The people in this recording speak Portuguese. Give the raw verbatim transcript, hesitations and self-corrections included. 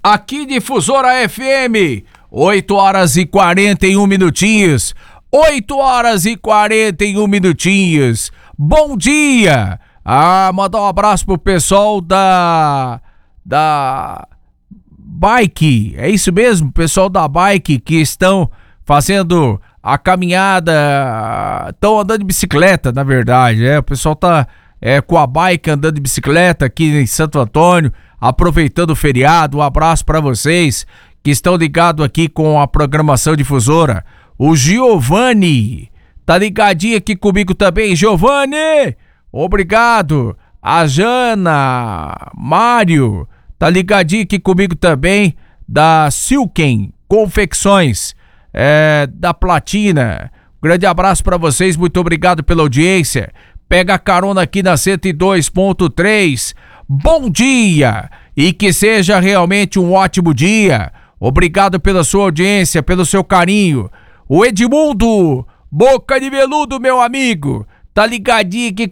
aqui Difusora F M, oito horas e quarenta e um minutinhos, oito horas e quarenta e um minutinhos, bom dia! Ah, mandar um abraço pro pessoal da, da Bike, é isso mesmo, pessoal da Bike que estão fazendo a caminhada, estão andando de bicicleta, na verdade, é, o pessoal tá é, com a Bike andando de bicicleta aqui em Santo Antônio, aproveitando o feriado. Um abraço para vocês que estão ligados aqui com a programação Difusora. O Giovanni tá ligadinho aqui comigo também. Giovanni, obrigado. A Jana, Mário, tá ligadinho aqui comigo também, da Silken Confecções, é, da Platina. Grande abraço para vocês, muito obrigado pela audiência. Pega a carona aqui na cento e dois ponto três. Bom dia e que seja realmente um ótimo dia. Obrigado pela sua audiência, pelo seu carinho. O Edmundo, boca de veludo, meu amigo, tá ligadinho aqui